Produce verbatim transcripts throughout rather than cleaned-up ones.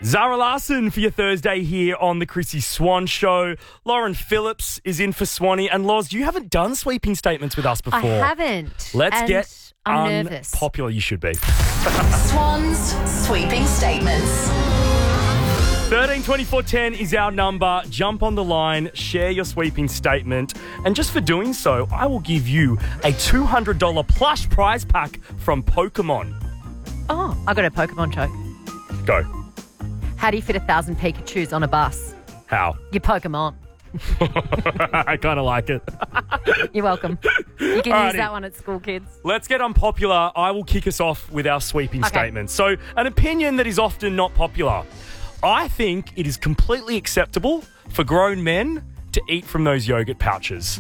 Zara Larson for your Thursday here on the Chrissy Swan Show. Lauren Phillips is in for Swanee. And Loz, you haven't done sweeping statements with us before. I haven't. Let's and get I'm nervous. unpopular. You should be. Swan's sweeping statements. thirteen twenty-four ten is our number. Jump on the line, share your sweeping statement. And just for doing so, I will give you a two hundred dollars plush prize pack from Pokemon. Oh, I got a Pokemon joke. Go. How do you fit a thousand Pikachus on a bus? How? You Pokemon. I kind of like it. You're welcome. You can Alrighty. use that one at school, kids. Let's get unpopular. I will kick us off with our sweeping Okay. statement. So, an opinion that is often not popular. I think it is completely acceptable for grown men to eat from those yogurt pouches.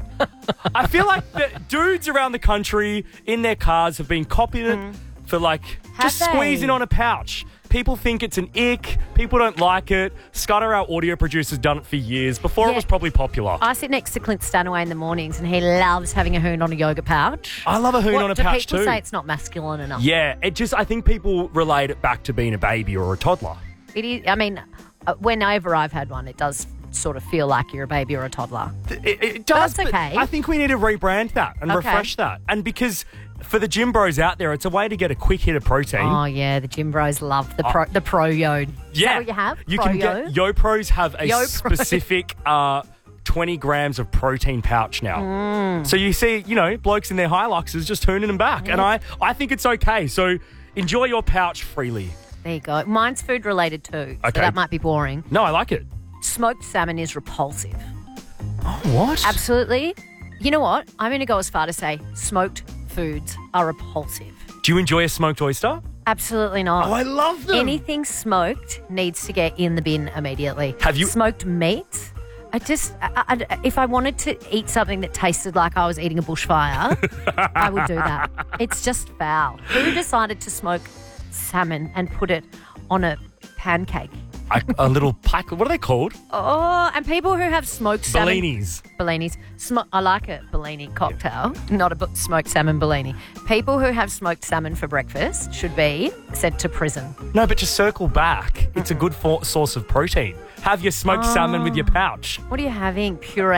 I feel like the dudes around the country in their cars have been copying it for like Have just they? squeezing on a pouch. People think it's an ick. People don't like it. Scudder, our audio producer's done it for years. Before it Yeah. was probably popular. I sit next to Clint Stanaway in the mornings and he loves having a hoon on a yogurt pouch. I love a hoon what, on a do pouch people too. say it's not masculine enough? Yeah, it just, I think people relate it back to being a baby or a toddler. It is, I mean, uh, whenever I've had one, it does sort of feel like you're a baby or a toddler. It, it does, That's but okay. I think we need to rebrand that and Okay. refresh that. And because for the gym bros out there, it's a way to get a quick hit of protein. Oh, yeah, the gym bros love the pro, the pro yo. Is yeah, that what you have? You pro can yo? get Yo Pros have a Yo Pro. specific uh, twenty grams of protein pouch now. Mm. So you see, you know, blokes in their Hiluxes just turning them back, and I, I think it's okay. So enjoy your pouch freely. There you go. Mine's food related too. So Okay. that might be boring. No, I like it. Smoked salmon is repulsive. Oh, what? Absolutely. You know what? I'm going to go as far to say smoked foods are repulsive. Do you enjoy a smoked oyster? Absolutely not. Oh, I love them. Anything smoked needs to get in the bin immediately. Have you- smoked meat? I just, I, I, if I wanted to eat something that tasted like I was eating a bushfire, I would do that. It's just foul. Who decided to smoke salmon and put it on a pancake? a, a little pack. What are they called? Oh, and people who have smoked salmon. Bellinis. Bellinis. Sm- I like a Bellini cocktail, not a bu- smoked salmon Bellini. People who have smoked salmon for breakfast should be sent to prison. No, but to circle back, it's a good for- source of protein. Have your smoked salmon with your pouch. What are you having? Puree.